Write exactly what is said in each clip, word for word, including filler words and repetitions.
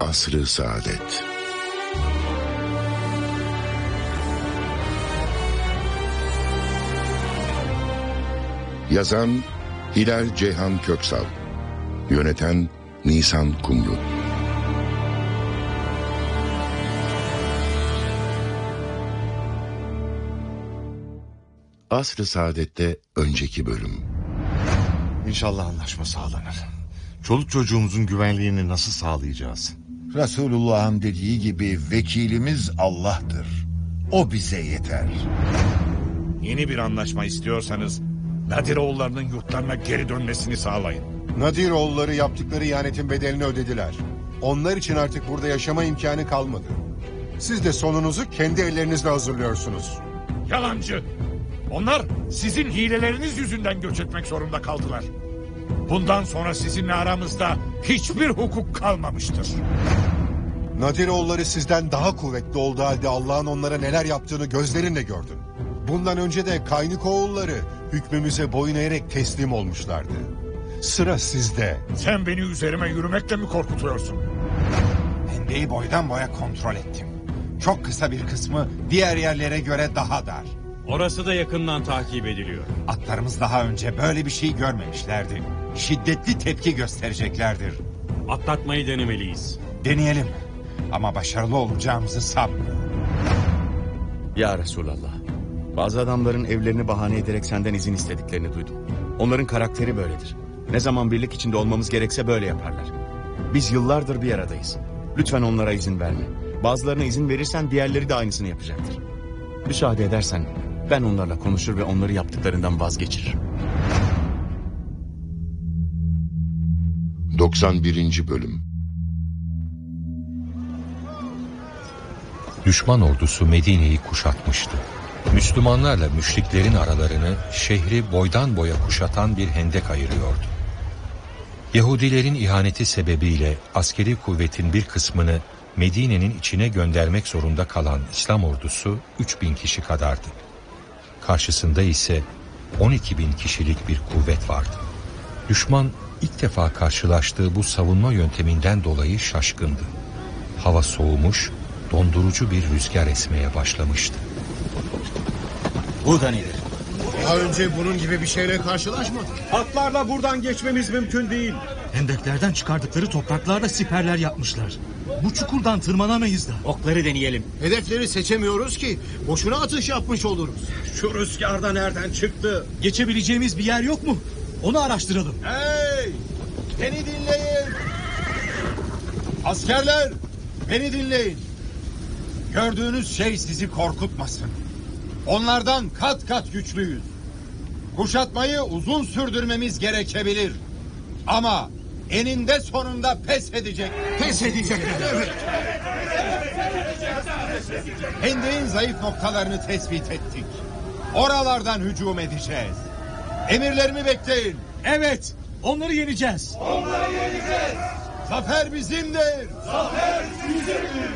Asr-ı Saadet. Yazan Hilal Ceyhan Köksal, yöneten Nisan Kumru. Asr-ı Saadet'te önceki bölüm. İnşallah anlaşma sağlanır. Çoluk çocuğumuzun güvenliğini nasıl sağlayacağız? Resulullah'ın dediği gibi vekilimiz Allah'tır. O bize yeter. Yeni bir anlaşma istiyorsanız Nadiroğullarının yurtlarına geri dönmesini sağlayın. Nadiroğulları yaptıkları ihanetin bedelini ödediler. Onlar için artık burada yaşama imkanı kalmadı. Siz de sonunuzu kendi ellerinizle hazırlıyorsunuz. Yalancı! Onlar sizin hileleriniz yüzünden göç etmek zorunda kaldılar. Bundan sonra sizinle aramızda hiçbir hukuk kalmamıştır. Nadiroğulları sizden daha kuvvetli olduğu halde Allah'ın onlara neler yaptığını gözlerinle gördün. Bundan önce de Kaynıkoğulları hükmümüze boyun eğerek teslim olmuşlardı. Sıra sizde. Sen beni üzerime yürümekle mi korkutuyorsun? Hendeyi boydan boya kontrol ettim. Çok kısa bir kısmı diğer yerlere göre daha dar. Orası da yakından takip ediliyor. Atlarımız daha önce böyle bir şey görmemişlerdi. Şiddetli tepki göstereceklerdir. Atlatmayı denemeliyiz. Deneyelim. Ama başarılı olacağımızı sanmıyorum. Ya Resulallah. Bazı adamların evlerini bahane ederek senden izin istediklerini duydum. Onların karakteri böyledir. Ne zaman birlik içinde olmamız gerekse böyle yaparlar. Biz yıllardır bir aradayız. Lütfen onlara izin verme. Bazılarına izin verirsen diğerleri de aynısını yapacaktır. Müsaade edersen ben onlarla konuşur ve onları yaptıklarından vazgeçiririm. doksan birinci bölüm. Düşman ordusu Medine'yi kuşatmıştı. Müslümanlarla müşriklerin aralarını şehri boydan boya kuşatan bir hendek ayırıyordu. Yahudilerin ihaneti sebebiyle askeri kuvvetin bir kısmını Medine'nin içine göndermek zorunda kalan İslam ordusu üç bin kişi kadardı. Karşısında ise on iki bin kişilik bir kuvvet vardı. Düşman ilk defa karşılaştığı bu savunma yönteminden dolayı şaşkındı. Hava soğumuş, dondurucu bir rüzgar esmeye başlamıştı. Buradan ileri. Daha önce bunun gibi bir şeyle karşılaşmadık. Atlarla buradan geçmemiz mümkün değil. Hendeklerden çıkardıkları topraklarla siperler yapmışlar. Bu çukurdan tırmanamayız da. Okları deneyelim. Hedefleri seçemiyoruz ki. Boşuna atış yapmış oluruz. Şu rüzgarda nereden çıktı? Geçebileceğimiz bir yer yok mu? Onu araştıralım. Hey! Beni dinleyin. Askerler, beni dinleyin. Gördüğünüz şey sizi korkutmasın. Onlardan kat kat güçlüyüz. Kuşatmayı uzun sürdürmemiz gerekebilir. Ama eninde sonunda pes edecek. Pes edecekler. Evet. Hendeğin zayıf noktalarını tespit ettik. Oralardan hücum edeceğiz. Emirlerimi bekleyin. Evet, onları yeneceğiz. Onları yeneceğiz. Zafer bizimdir. Zafer bizimdir.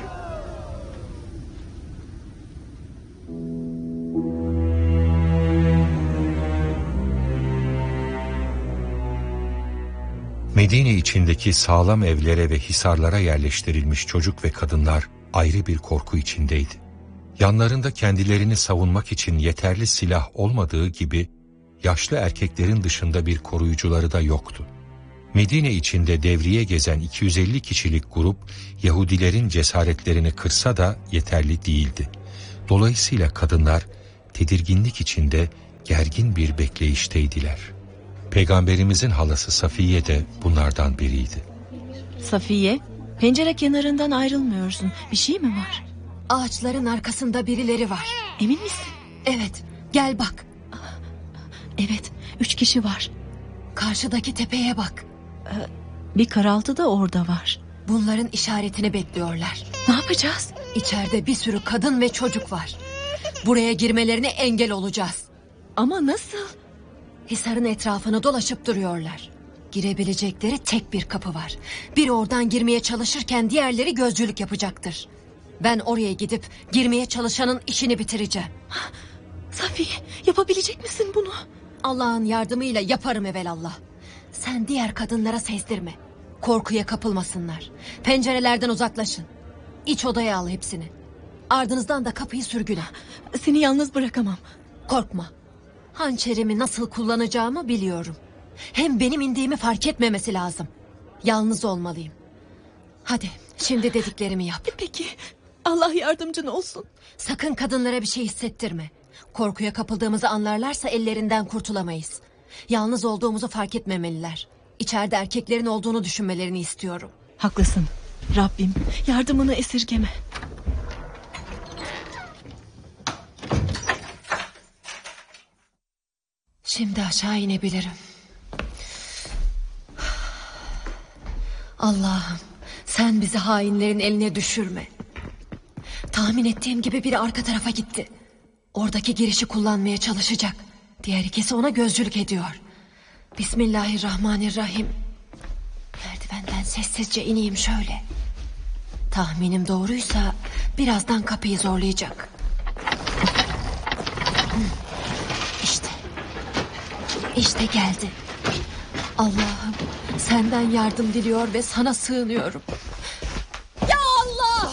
Medine içindeki sağlam evlere ve hisarlara yerleştirilmiş çocuk ve kadınlar ayrı bir korku içindeydi. Yanlarında kendilerini savunmak için yeterli silah olmadığı gibi yaşlı erkeklerin dışında bir koruyucuları da yoktu. Medine içinde devriye gezen iki yüz elli kişilik grup Yahudilerin cesaretlerini kırsa da yeterli değildi. Dolayısıyla kadınlar tedirginlik içinde gergin bir bekleyişteydiler. Peygamberimizin halası Safiye de bunlardan biriydi. Safiye, pencere kenarından ayrılmıyorsun. Bir şey mi var? Ağaçların arkasında birileri var. Emin misin? Evet, gel bak. Evet, üç kişi var. Karşıdaki tepeye bak. Bir karaltı da orada var. Bunların işaretini bekliyorlar. Ne yapacağız? İçeride bir sürü kadın ve çocuk var. Buraya girmelerine engel olacağız. Ama nasıl? Hisarın etrafını dolaşıp duruyorlar. Girebilecekleri tek bir kapı var. Biri oradan girmeye çalışırken diğerleri gözcülük yapacaktır. Ben oraya gidip girmeye çalışanın işini bitireceğim. Safiye, yapabilecek misin bunu? Allah'ın yardımıyla yaparım evelallah. Sen diğer kadınlara sezdirme. Korkuya kapılmasınlar. Pencerelerden uzaklaşın. İç odaya al hepsini. Ardınızdan da kapıyı sürgüle. Seni yalnız bırakamam. Korkma. Hançerimi nasıl kullanacağımı biliyorum. Hem benim indiğimi fark etmemesi lazım. Yalnız olmalıyım. Hadi şimdi dediklerimi yap. Peki. Allah yardımcın olsun. Sakın kadınlara bir şey hissettirme. Korkuya kapıldığımızı anlarlarsa ellerinden kurtulamayız. Yalnız olduğumuzu fark etmemeliler. İçeride erkeklerin olduğunu düşünmelerini istiyorum. Haklısın. Rabbim yardımını esirgeme. Şimdi aşağı inebilirim. Allah'ım sen bizi hainlerin eline düşürme. Tahmin ettiğim gibi biri arka tarafa gitti. Oradaki girişi kullanmaya çalışacak. Diğer ikisi ona gözcülük ediyor. Bismillahirrahmanirrahim. Merdivenden sessizce ineyim şöyle. Tahminim doğruysa birazdan kapıyı zorlayacak. İşte. İşte geldi. Allah'ım senden yardım diliyor ve sana sığınıyorum. Ya Allah!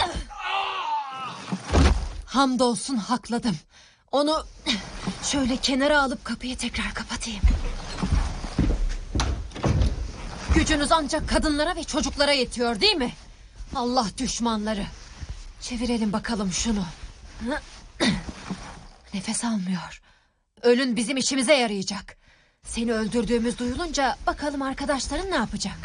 Hamdolsun hakladım. Onu şöyle kenara alıp kapıyı tekrar kapatayım. Gücünüz ancak kadınlara ve çocuklara yetiyor değil mi? Allah düşmanları. Çevirelim bakalım şunu. Nefes almıyor. Ölün bizim işimize yarayacak. Seni öldürdüğümüz duyulunca bakalım arkadaşların ne yapacak?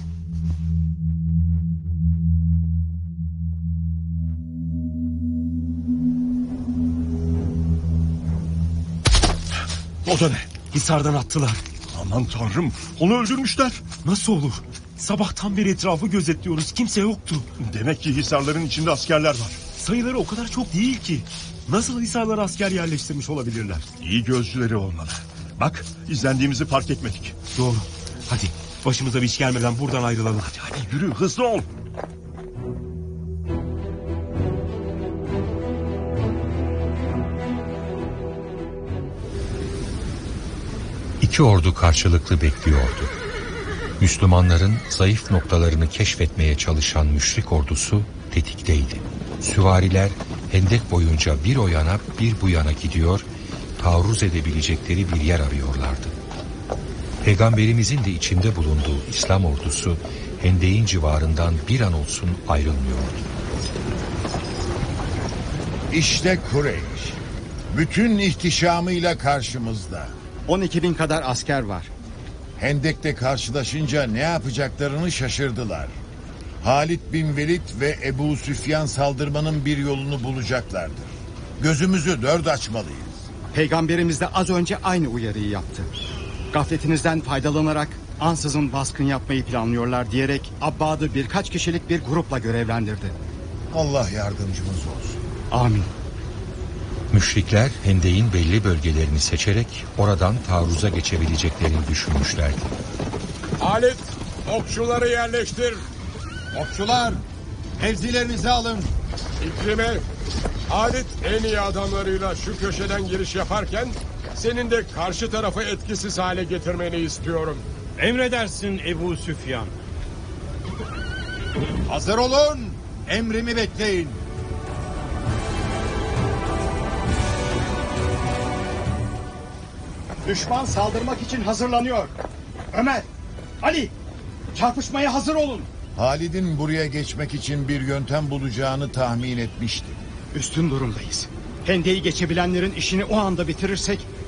O da ne? Hisardan attılar. Aman tanrım, onu öldürmüşler. Nasıl olur? Sabahtan beri etrafı gözetliyoruz, kimse yoktu. Demek ki hisarların içinde askerler var. Sayıları o kadar çok değil ki. Nasıl hisarlara asker yerleştirmiş olabilirler? İyi gözcüleri olmalı. Bak, izlendiğimizi fark etmedik. Doğru. Hadi başımıza bir iş gelmeden buradan ayrılalım. Hadi hadi yürü, hızlı ol. İki ordu karşılıklı bekliyordu. Müslümanların zayıf noktalarını keşfetmeye çalışan müşrik ordusu tetikteydi. Süvariler hendek boyunca bir o yana bir bu yana gidiyor, taarruz edebilecekleri bir yer arıyorlardı. Peygamberimizin de içinde bulunduğu İslam ordusu hendeğin civarından bir an olsun ayrılmıyordu. İşte Kureyş. Bütün ihtişamıyla karşımızda. on iki bin kadar asker var. Hendek'te karşılaşınca ne yapacaklarını şaşırdılar. Halid bin Velid ve Ebu Süfyan saldırmanın bir yolunu bulacaklardır. Gözümüzü dört açmalıyız. Peygamberimiz de az önce aynı uyarıyı yaptı. Gafletinizden faydalanarak ansızın baskın yapmayı planlıyorlar diyerek Abbad'ı birkaç kişilik bir grupla görevlendirdi. Allah yardımcımız olsun. Amin. Müşrikler hendeğin belli bölgelerini seçerek oradan taarruza geçebileceklerini düşünmüşlerdi. Halit, okçuları yerleştir. Okçular, mevzilerinizi alın. İkrime, Halit en iyi adamlarıyla şu köşeden giriş yaparken senin de karşı tarafı etkisiz hale getirmeni istiyorum. Emredersin Ebu Süfyan. Hazır olun. Emrimi bekleyin. Düşman saldırmak için hazırlanıyor. Ömer, Ali, çarpışmaya hazır olun. Halid'in buraya geçmek için bir yöntem bulacağını tahmin etmiştim. Üstün durumdayız. Hendeyi geçebilenlerin işini o anda bitirirsek